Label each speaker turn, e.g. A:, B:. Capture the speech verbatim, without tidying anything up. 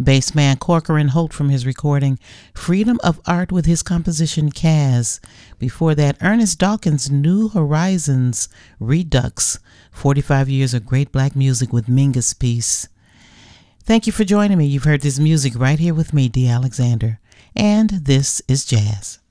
A: Bassman Corcoran Holt from his recording Freedom of Art with his composition Kaz. Before that, Ernest Dawkins' New Horizons Redux, forty-five years of great black music with Mingus Peace. Thank you for joining me. You've heard this music right here with me, Dee Alexander. And this is Jazz.